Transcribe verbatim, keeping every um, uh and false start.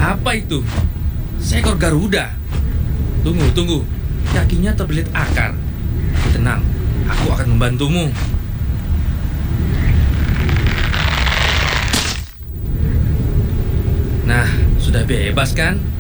Apa itu? Seekor Garuda. Tunggu, tunggu. Kakinya terbelit akar. Tenang, aku akan membantumu. Nah, sudah bebas kan?